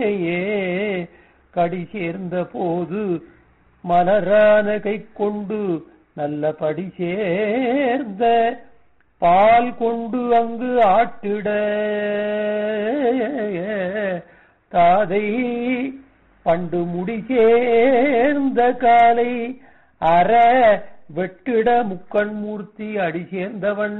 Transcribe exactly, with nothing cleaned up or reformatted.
கடி சேர்ந்த போது மலரான கை கொண்டு நல்ல படி சேர்ந்த பால் கொண்டு அங்கு ஆட்டிட தாதை பண்டு முடி சேர்ந்த காலை அற வெட்டிட முக்கண் மூர்த்தி அடி சேர்ந்தவன்